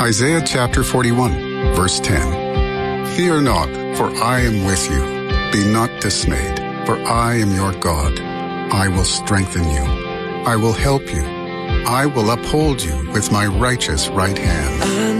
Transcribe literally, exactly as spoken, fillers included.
Isaiah chapter forty-one, verse ten. Fear not, for I am with you. Be not dismayed, for I am your God. I will strengthen you. I will help you. I will uphold you with my righteous right hand.